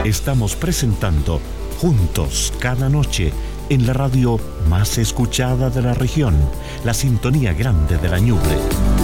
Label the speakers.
Speaker 1: Estamos presentando Juntos cada noche en la radio más escuchada de la región, la Sintonía Grande de la Ñuble.